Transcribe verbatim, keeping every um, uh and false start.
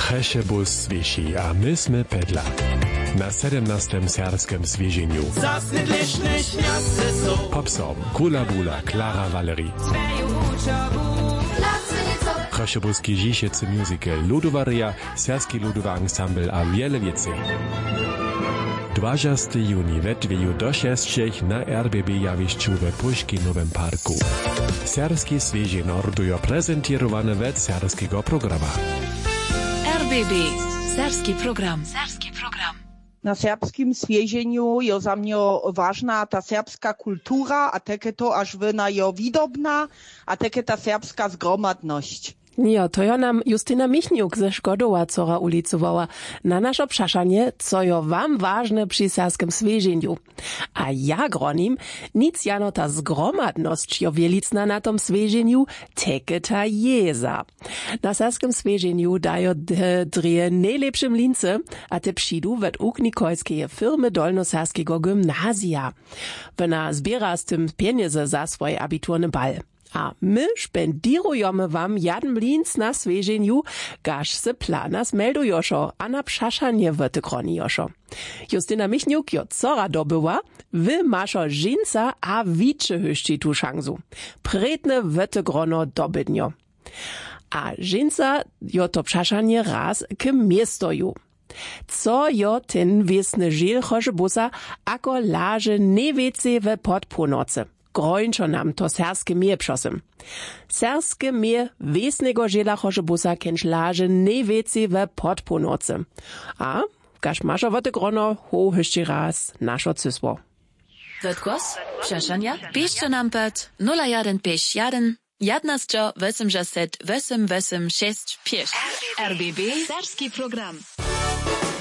Cheszebus Swieši a my sme Pedla. Na sedemnastym serskim zwiezieniu. Popsom Kula Bula, Klara Valerie. Cheszebuski Żisiecy musical Ludowaria, serski ludowy ensemble a wiele więcej. dwudziestego juni we dwieju do sześciu na R B B jawiszczu we Puszkinowym parku. Serski zwiezień ordują prezentowane wet serskiego programa. R B B, serski program. Serski program. Na serbskim zwiezieniu jest za mnie ważna ta serbska kultura, a takie to aż wyna jo widobna, a takie ta serbska zgromadność. Jo, to jo nam Justyna Michniuk ze Szkodowa cora ulicowała na nasze obszaszanie, co jo wam ważne przy serskim zwiezieniu. A ja gronim, nic jano ta zgromadność jo wielicna na tom zwiezieniu, teke ta jeza. Na serskim zwiezieniu dajo drie najlepsze mlince, a te przyjdu według Nikolskie firmy Dolnoserskiego gymnazja. Wena zbiera z tym pieniądze za swój abiturny bal. A my spendirujemy wam jeden mlins na zwiezieniu, gaż se plana zmeldujoszo, a na pszaszanie wytykronioszo. Justyna Michniuk jo cora dobyła, wy maszo żinca a wicze hyszci tu szansu. Pretne wytygrono dobydnio. A żinca jo to pszaszanie raz k miestoju. Co jo ten wiesny żil Cheszebusa, ako laże newiece we podpółnocy. Grończo nam to serskie mier przosym. Serskie mier wiesnego żela Cheszebusa kęcz laże newiece we podpółnocy. A każ maszo wote grono ho hyszczy raz naszo cysło. Wodkos, przeszania, piszcie nam pod nula jeden pięć jeden, jedenaście osiemdziesiąt osiem osiem osiem sześć pięć. R B B, serski program.